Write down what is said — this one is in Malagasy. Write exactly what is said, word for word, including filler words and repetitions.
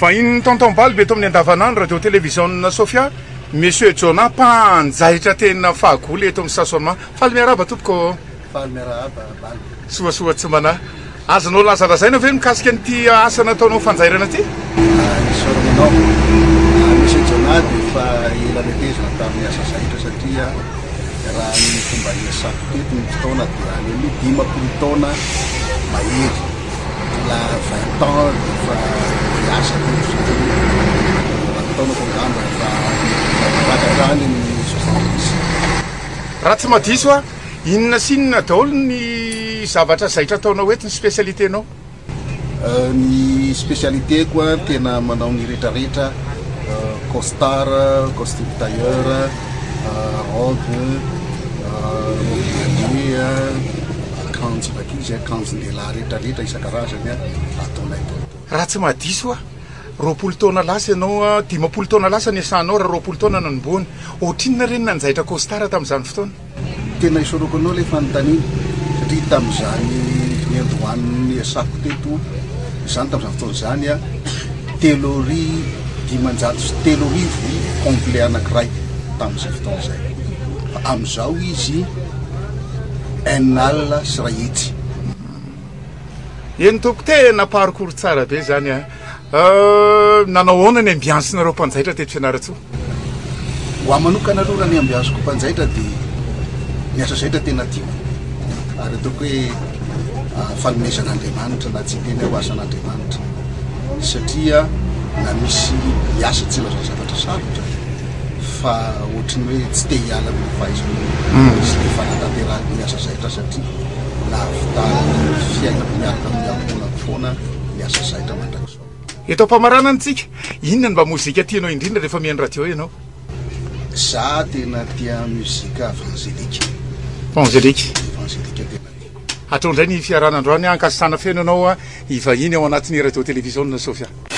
Fahiny tonton Bal be to amin'ny andavanandro radio télévision Sofia Monsieur Jona mpanjaitra tena fahagoly eto amin'ny stationnement faly miaraba tompoko faly miaraba Bal soasoa tsy mana azonao lazalazaina ve mikasika an'ity asa nataonao fanjairana ty isoranao Monsieur Jona de fa ilanetezana tamin'ny asa zaitra satria raha ny fomba iasako teto ny fotoana dia ny dimapolo taona mahery la vingt ans fa asa teto ataonao programme fa rakarany ny soixante-dix raha tsy madiso a inona sinona daholo ny zavatra zaitra ataonao eto ny spécialiténao ny spécialité koa tena manao ny rehetrarehetra costard costume tailleur robe akanjo vakizy akanjo ndehilahy rehetrarehetra isan-karazany ataonay raha tsy madiso a roapolo taona lasa ianao dimapolo taona lasa ny asanao raha roapolo taona nanomboany ohatrinona reny nanjaitra costard tamin'izany fotoana tena isoroko anao le fanontaniana satria tamin'izany ny andohan'ny asako teto izany tamin'izany fotoana izany a telory dimanjato sy telorivo complet anankiray tamin'izay fotoana izay fa amin'izao izy enal sy ray hetsy eny toko tena parcours tsara be zany a nanao ahoana ny ambiansinareo mpanjaitra teto Fianaratsoa ho amanokana aloha ny ambiansiko mpanjaitra dia ny asa zaitra tena tiako ary ataoko hoe fanomezan'Andriamanitra na tsy teny ho asan'Andriamanitra satria na misy miasa tsy laza zavatra sarotra fa ohatrany hoe tsy te hiala amin'ny fahaizana sy le fanatanterahako ny asa zaitra satria lavitany fiainako miaraka amin'ny ampola foana ny asa zaitra mandrakizao eto ampamarana antsika inona ny mba mozika tianao indrindra rehefa mihaino radio ianao za tena tia muzika evangélike evangélike evangélike tena hatrao indray ny fiarahan'androany ankasana feno anao ivahiny ao anatin'ny radio télévision Sofia